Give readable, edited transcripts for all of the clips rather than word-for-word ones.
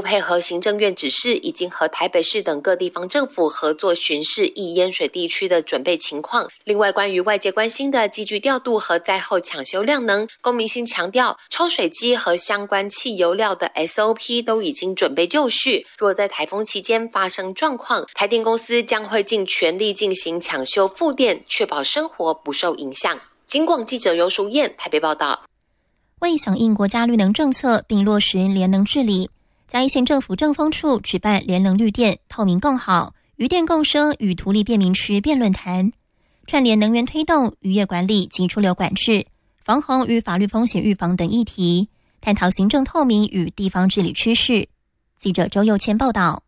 配合行政院指示，已经和台北市等各地方政府合作巡视易淹水地区的准备情况。另外，关于外界关心的机具调度和灾后抢修量能，龚明鑫强调，抽水机和相关汽油料的 SOP 都已经准备就绪。若在台风期间发生状况，台电公司将会尽全力进行抢修复电，确保生活不受影响。警广记者尤淑燕台北报道。 为响应国家绿能政策并落实联能治理，嘉义县政府政风处举办联能绿电透明更好、渔电共生与图利便民区辩论坛，串联能源推动、渔业管理及出流管制、防洪与法律风险预防等议题，探讨行政透明与地方治理趋势。记者周佑谦报道。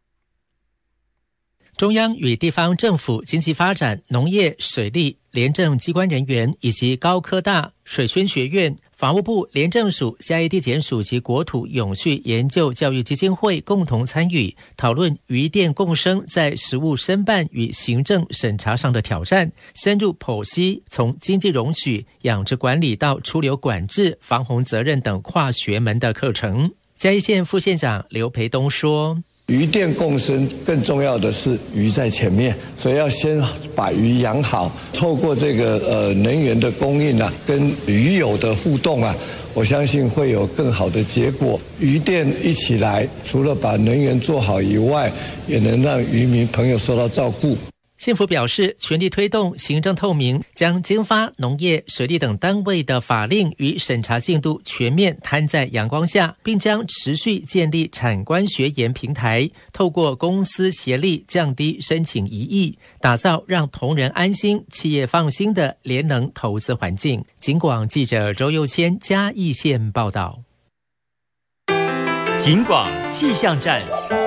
中央与地方政府经济发展、农业、水利、廉政机关人员以及高科大、水宣学院、法务部、廉政署、嘉义地检署及国土永续研究教育基金会共同参与讨论渔电共生在实务申办与行政审查上的挑战，深入剖析从经济容许、养殖管理到出流管制、防洪责任等跨学门的课程。嘉义县副县长刘培东说， 渔电共生更重要的是鱼在前面，所以要先把鱼养好，透过这个能源的供应啊，跟鱼友的互动啊，我相信会有更好的结果。渔电一起来，除了把能源做好以外，也能让渔民朋友受到照顾。 县府表示，全力推动行政透明，将经发、农业、水利等单位的法令与审查进度全面摊在阳光下，并将持续建立产官学研平台，透过公私协力降低申请疑义，打造让同仁安心、企业放心的联能投资环境。警广记者周佑谦嘉义县报道。 警广气象站。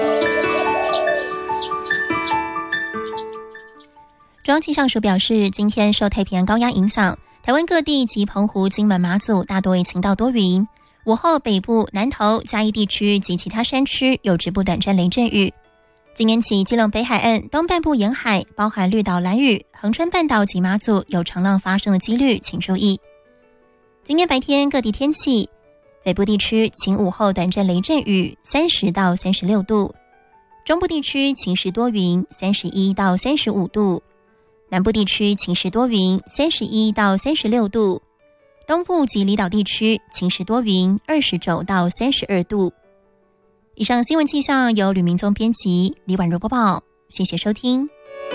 中央气象署表示，今天受太平洋高压影响，台湾各地及澎湖、金门、马祖大多为晴到多云。午后北部、南投、嘉义地区及其他山区有局部短暂雷阵雨。今年起，基隆北海岸东半部沿海，包含绿岛、兰屿、恒春半岛及马祖有长浪发生的几率，请注意。今天白天各地天气，北部地区晴午后短暂雷阵雨，30到36度；中部地区晴时多云，31到35度。南部地区晴时多云，31到36度；东部及离岛地区晴时多云，29到32度。以上新闻气象由吕明宗编辑，李婉柔播报，谢谢收听。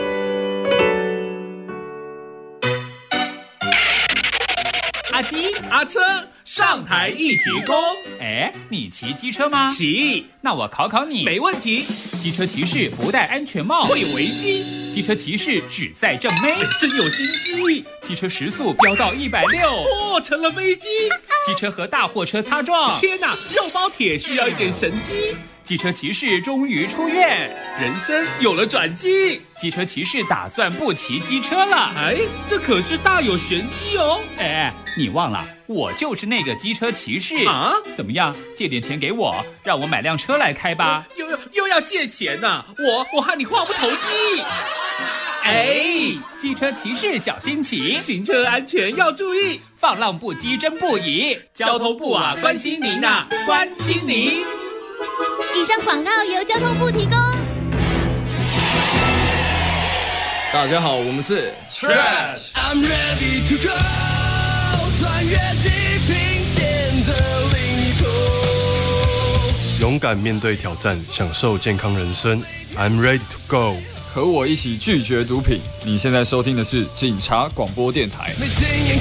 阿基阿车上台一鞠躬。 哎，你骑机车吗？ 骑。 那我考考你。 没问题。 机车骑士不戴安全帽， 会违纪。 机车骑士只载正妹， 真有心机。 机车时速飙到160， 成了飞机。 机车和大货车擦撞， 天哪，肉包铁需要一点神机。 机车骑士终于出院， 人生有了转机。 机车骑士打算不骑机车了。 哎，这可是大有玄机哦。 哎，你忘了，我就是那个机车骑士啊！ 怎么样，借点钱给我，让我买辆车来开吧。 又要借钱呐？我和你话不投机。 哎，机车骑士小心骑， 行车安全要注意， 放浪不羁真不宜。 交通部啊，关心您呐，关心您。 以上广告由交通部提供。 大家好，我们是 Trash。I'm ready to go， 穿越地平线的另一头， 勇敢面对挑战，享受健康人生。I'm ready to go。 和我一起拒绝毒品。你现在收听的是警察广播电台。 没经验